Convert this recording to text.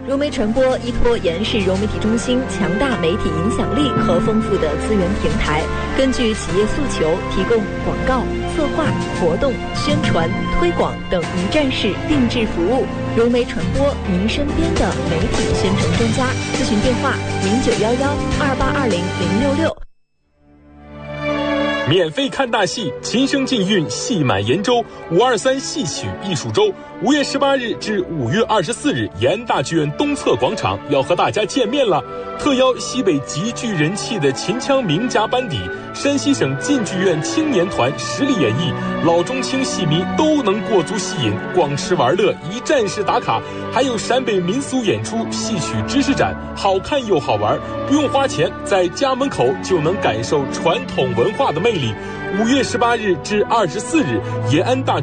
融媒传播依托延世融媒体中心强大媒体影响力和丰富的资源平台，根据企业诉求提供广告、策划、活动、宣传、推广等一站式定制服务。融媒传播，您身边的媒体宣传专家。咨询电话：0911282066。 免费看大戏，琴声尽韵，戏满延州523戏曲艺术周，5月18日至5月24日，延安大剧院东侧广场要和大家见面了。特邀西北极具人气的秦腔名家班底，山西省晋剧院青年团实力演绎，老中青戏迷都能过足戏瘾，逛吃玩乐，一站式打卡，还有陕北民俗演出、戏曲知识展，好看又好玩，不用花钱，在家门口就能感受传统文化的魅力。5月18日至24日，延安大